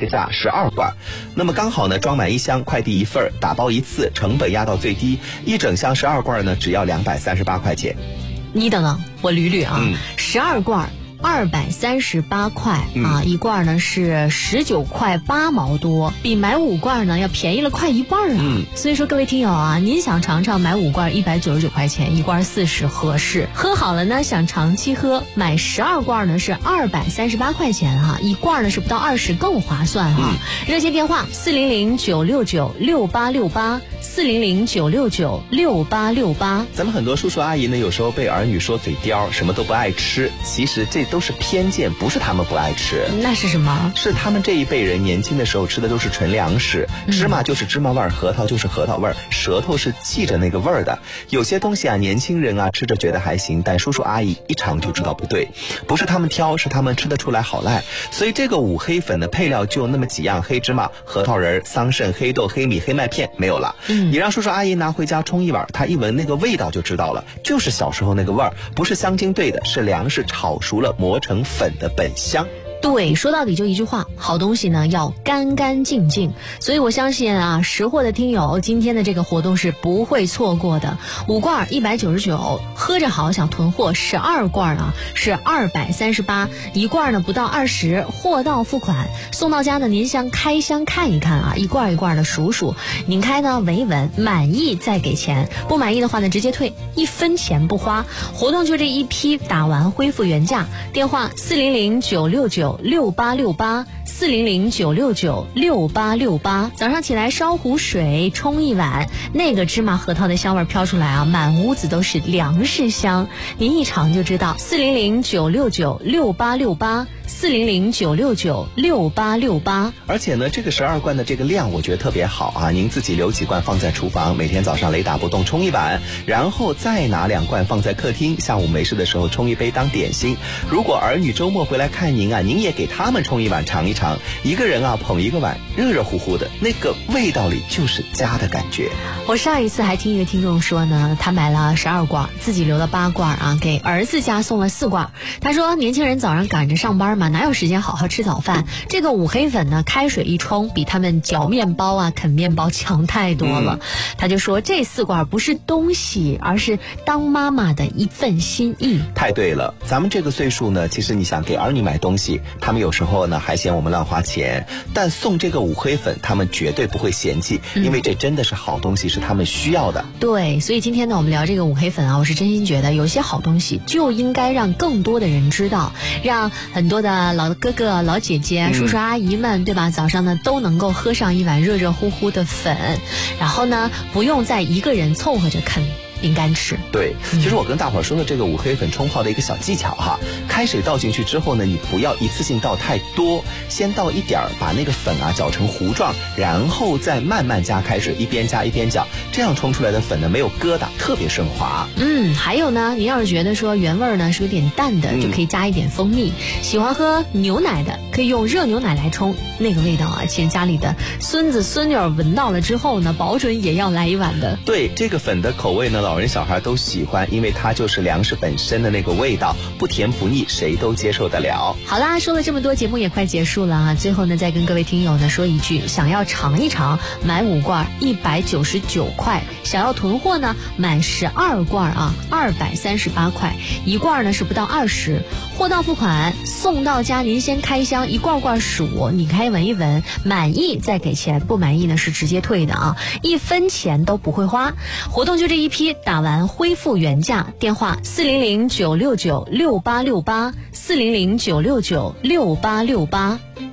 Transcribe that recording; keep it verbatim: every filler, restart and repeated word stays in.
个价十二罐，那么刚好呢装满一箱，快递一份，打包一次，成本压到最低，一整箱十二罐呢只要两百三十八块钱。 你等等，我捋捋啊，十二罐。二百三十八块啊，一罐呢是十九块八毛多，比买五罐呢要便宜了快一半啊。嗯，所以说各位听友啊，您想尝尝买五罐一百九十九块钱，一罐四十合适。喝好了呢，想长期喝，买十二罐呢是二百三十八块钱哈、啊，一罐呢是不到二十更划算哈、啊。嗯、热线电话四零零九六九六八六八。四零零九六九六八六八。 咱们很多叔叔阿姨呢，有时候被儿女说嘴刁，什么都不爱吃，其实这都是偏见，不是他们不爱吃。 那是什么？ 是他们这一辈人年轻的时候吃的都是纯粮食，芝麻就是芝麻味儿，核桃就是核桃味儿，舌头是记着那个味儿的。有些东西啊，年轻人啊吃着觉得还行，但叔叔阿姨一尝就知道不对，不是他们挑，是他们吃得出来好赖。所以这个五黑粉的配料就那么几样：黑芝麻、核桃仁、桑葚、黑豆、黑米、黑麦片，没有了。嗯你让叔叔阿姨拿回家冲一碗，他一闻那个味道就知道了，就是小时候那个味儿，不是香精兑的，是粮食炒熟了磨成粉的本香。 对，说到底就一句话，好东西呢要干干净净。所以我相信啊，识货的听友今天的这个活动是不会错过的。五罐一百九十九，喝着好想囤货，十二罐啊是二百三十八，一罐呢不到二十，货到付款，送到家呢您先开箱看一看啊，一罐一罐的数数，拧开呢闻一闻，满意再给钱，不满意的话呢直接退，一分钱不花。活动就这一批，打完恢复原价，电话四零零九六九六八六八四零零九六九六八六八。早上起来烧壶水冲一碗，那个芝麻核桃的香味飘出来啊，满屋子都是粮食香。您一尝就知道。四零零九六九六八六八四零零九六九六八六八。 而且呢，这个十二罐的这个量我觉得特别好啊，您自己留几罐放在厨房，每天早上雷打不动冲一碗，然后再拿两罐放在客厅，下午没事的时候冲一杯当点心。如果儿女周末回来看您啊，您也给他们冲一碗尝一尝，一个人啊捧一个碗，热热乎乎的，那个味道里就是家的感觉。 我上一次还听一个听众说呢，他买了十二罐，自己留了八罐啊，给儿子家送了四罐。他说年轻人早上赶着上班嘛，哪有时间好好吃早饭？这个五黑粉呢，开水一冲，比他们嚼面包啊、啃面包强太多了。嗯、他就说这四罐不是东西，而是当妈妈的一份心意。 太对了，咱们这个岁数呢，其实你想给儿女买东西，他们有时候呢还嫌我们乱花钱，但送这个五黑粉，他们绝对不会嫌弃，嗯、因为这真的是好东西，是他们需要的。 对，所以今天呢，我们聊这个五黑粉啊，我是真心觉得有些好东西就应该让更多的人知道，让很多的老哥哥、老姐姐、嗯、叔叔阿姨们，对吧？早上呢都能够喝上一碗热热乎乎的粉，然后呢不用再一个人凑合着啃饼干吃。 对，其实我跟大伙儿说的这个五黑粉冲泡的一个小技巧哈，开水倒进去之后呢，你不要一次性倒太多，先倒一点儿，把那个粉啊搅成糊状，然后再慢慢加开水，一边加一边搅，这样冲出来的粉呢没有疙瘩，特别顺滑。 嗯，还有呢，您要是觉得说原味呢是有点淡的，嗯、就可以加一点蜂蜜。喜欢喝牛奶的，可以用热牛奶来冲，那个味道啊，其实家里的孙子孙女闻到了之后呢，保准也要来一碗的。 对，这个粉的口味呢，老人小孩都喜欢，因为它就是粮食本身的那个味道，不甜不腻，谁都接受得了。 好啦，说了这么多，节目也快结束了啊！最后呢，再跟各位听友呢说一句，想要尝一尝，买五罐一百九十九块；想要囤货呢，买十二罐啊，二百三十八块，一罐呢是不到二十，货到付款，送到家您先开箱，一罐罐数，你开闻一闻，满意再给钱，不满意呢是直接退的啊，一分钱都不会花。活动就这一批，打完恢复原价，电话四零零九六九六八六八四零零九六九六八六八。